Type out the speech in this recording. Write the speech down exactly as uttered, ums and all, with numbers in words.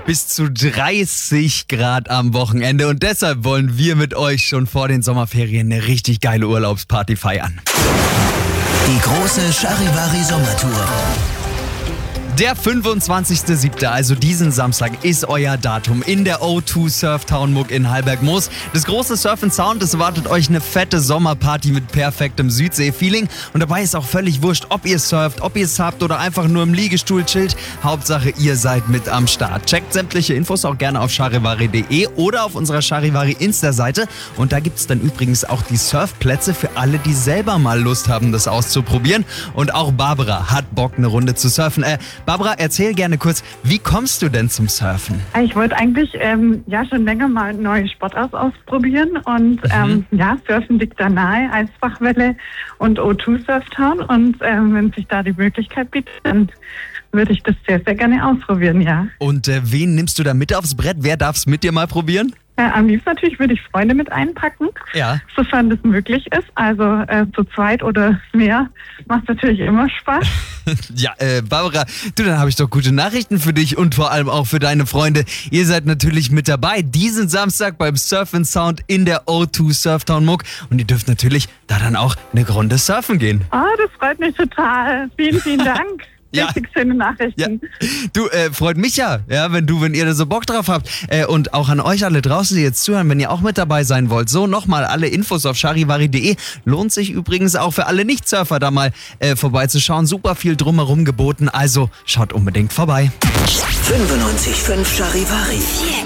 bis zu dreißig Grad am Wochenende. Und deshalb wollen wir mit euch schon vor den Sommerferien eine richtig geile Urlaubsparty feiern. Die große Charivari Sommertour. Der fünfundzwanzigster siebter, also diesen Samstag, ist euer Datum in der O zwei Surftown Muck in Halbergmoos. Das große Surf and Sound, es erwartet euch eine fette Sommerparty mit perfektem Südsee-Feeling. Und dabei ist auch völlig wurscht, ob ihr surft, ob ihr es habt oder einfach nur im Liegestuhl chillt. Hauptsache, ihr seid mit am Start. Checkt sämtliche Infos auch gerne auf charivari punkt de oder auf unserer Charivari Insta-Seite. Und da gibt es dann übrigens auch die Surfplätze für alle, die selber mal Lust haben, das auszuprobieren. Und auch Barbara hat Bock, eine Runde zu surfen. Äh, Barbara, erzähl gerne kurz, wie kommst du denn zum Surfen? Ich wollte eigentlich ähm, ja schon länger mal eine neue Sportart ausprobieren und Mhm. ähm, ja, Surfen liegt da nahe, Eisbachwelle und O zwei Surftown und ähm, wenn sich da die Möglichkeit bietet, dann würde ich das sehr, sehr gerne ausprobieren, ja. Und äh, wen nimmst du da mit aufs Brett? Wer darf es mit dir mal probieren? Äh, am liebsten natürlich würde ich Freunde mit einpacken, Ja. sofern das möglich ist. Also äh, zu zweit oder mehr macht natürlich immer Spaß. Ja, äh, Barbara, du, dann habe ich doch gute Nachrichten für dich und vor allem auch für deine Freunde. Ihr seid natürlich mit dabei diesen Samstag beim Surf and Sound in der O zwei Surftown Muck und ihr dürft natürlich da dann auch eine Runde surfen gehen. Ah, das freut mich total. Vielen, vielen Dank. Ja. Richtig schöne Nachrichten. Ja. Du, äh, freut mich ja, ja, wenn du, wenn ihr da so Bock drauf habt. Äh, und auch an euch alle draußen, die jetzt zuhören, wenn ihr auch mit dabei sein wollt. So, nochmal alle Infos auf charivari punkt de. Lohnt sich übrigens auch für alle Nicht-Surfer da mal äh, vorbeizuschauen. Super viel drumherum geboten, also schaut unbedingt vorbei. fünfundneunzig Komma fünf Charivari.